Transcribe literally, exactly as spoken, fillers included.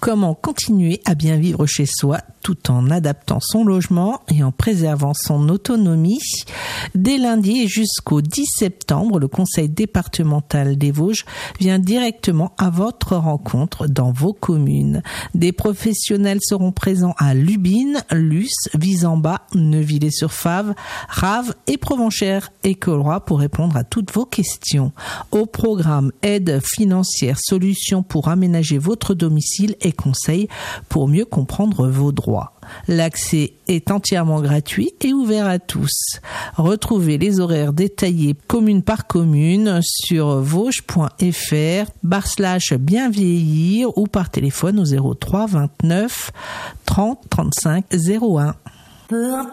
Comment continuer à bien vivre chez soi tout en adaptant son logement et en préservant son autonomie? Dès lundi et jusqu'au dix septembre, le Conseil départemental des Vosges vient directement à votre rencontre dans vos communes. Des professionnels seront présents à Lubin, Luce, Visamba, Neuvillers-sur-Fave, Raves et Provenchères et Colroy pour répondre à toutes vos questions. Au programme aide financière, solutions pour aménager votre domicile et conseils pour mieux comprendre vos droits. L'accès est entièrement gratuit et ouvert à tous. Retrouvez les horaires détaillés commune par commune sur vosges point f r barre slash bien vieillir ou par téléphone au zéro trois vingt-neuf trente trente-cinq zéro un.